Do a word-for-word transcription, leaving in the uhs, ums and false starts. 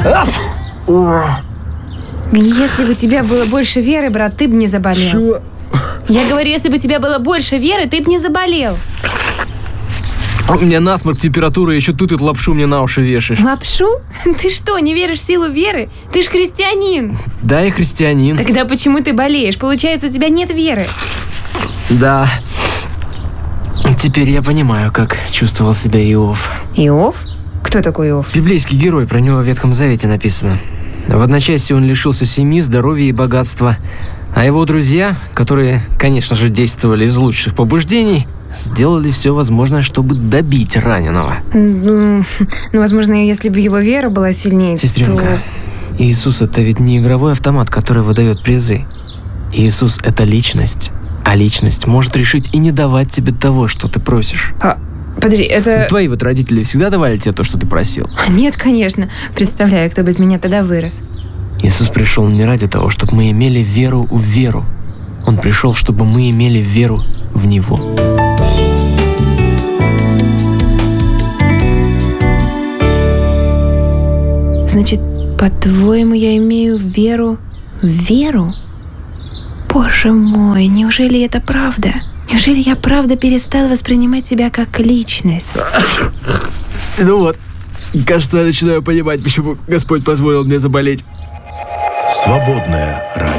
Если бы у тебя было больше веры, брат, ты бы не заболел. Чего? Я говорю, если бы у тебя было больше веры, ты бы не заболел. У меня насморк, температура, еще тут эту лапшу мне на уши вешаешь. Лапшу? Ты что, не веришь в силу веры? Ты ж христианин. Да, я христианин. Тогда почему ты болеешь? Получается, у тебя нет веры. Да. Теперь я понимаю, как чувствовал себя Иов. Иов? Кто такой Иов? Библейский герой, про него в Ветхом Завете написано. В одночасье он лишился семьи, здоровья и богатства. А его друзья, которые, конечно же, действовали из лучших побуждений, сделали все возможное, чтобы добить раненого. Ну, ну, возможно, если бы его вера была сильнее, Сестренка, то... Иисус – это ведь не игровой автомат, который выдает призы. Иисус – это личность. А личность может решить и не давать тебе того, что ты просишь. А, подожди, это... Ну, твои вот родители всегда давали тебе то, что ты просил? Нет, конечно. Представляю, кто бы из меня тогда вырос. Иисус пришел не ради того, чтобы мы имели веру в веру. Он пришел, чтобы мы имели веру в Него. Значит, по-твоему, я имею веру в веру? Боже мой, неужели это правда? Неужели я правда перестала воспринимать тебя как личность? Ну вот, кажется, я начинаю понимать, почему Господь позволил мне заболеть. Свободное радио.